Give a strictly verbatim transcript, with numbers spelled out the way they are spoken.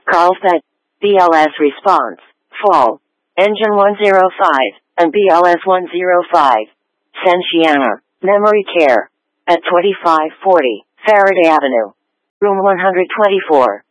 Carlsbad, B L S response, fall, engine one oh five, and B L S one oh five, Sensiana, memory care, at twenty-five forty, Faraday Avenue, room one twenty-four.